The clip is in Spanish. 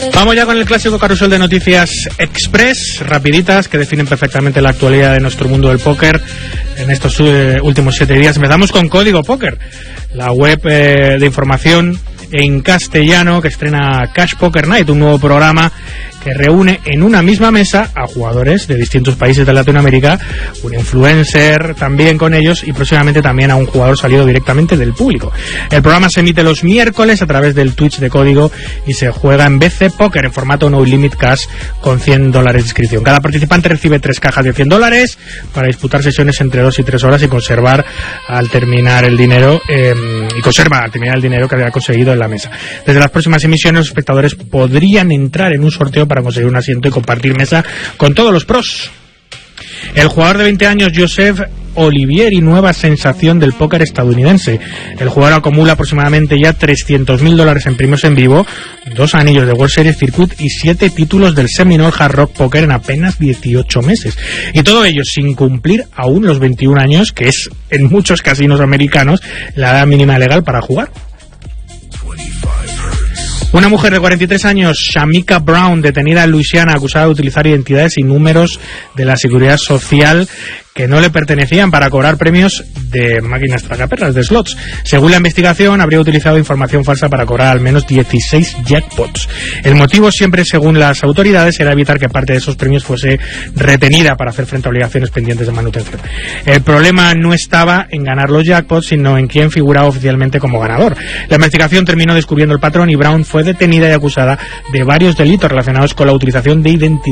Vamos ya con el clásico carrusel de noticias express, rapiditas, que definen perfectamente la actualidad de nuestro mundo del póker en estos últimos 7 días. Empezamos con Código Póker, la web de información en castellano que estrena Cash Poker Night, un nuevo programa que reúne en una misma mesa a jugadores de distintos países de Latinoamérica, un influencer también con ellos y próximamente también a un jugador salido directamente del público. El programa se emite los miércoles a través del Twitch de Código y se juega en BC Poker en formato No Limit Cash con $100 de inscripción. Cada participante recibe 3 cajas de $100 para disputar sesiones entre 2 y 3 horas y conservar al terminar el dinero que había conseguido en la mesa. Desde las próximas emisiones los espectadores podrían entrar en un sorteo para conseguir un asiento y compartir mesa con todos los pros. El jugador de 20 años Joseph Olivieri, nueva sensación del póker estadounidense. El jugador acumula aproximadamente ya $300.000 en premios en vivo, 2 anillos de World Series Circuit y 7 títulos del Seminole Hard Rock Poker en apenas 18 meses. Y todo ello sin cumplir aún los 21 años, que es en muchos casinos americanos la edad mínima legal para jugar. Una mujer de 43 años, Shamika Brown, detenida en Luisiana, acusada de utilizar identidades y números de la Seguridad Social que no le pertenecían para cobrar premios de máquinas tragaperras, de slots. Según la investigación, habría utilizado información falsa para cobrar al menos 16 jackpots. El motivo, siempre según las autoridades, era evitar que parte de esos premios fuese retenida para hacer frente a obligaciones pendientes de manutención. El problema no estaba en ganar los jackpots, sino en quién figuraba oficialmente como ganador. La investigación terminó descubriendo el patrón y Brown fue detenida y acusada de varios delitos relacionados con la utilización de identidades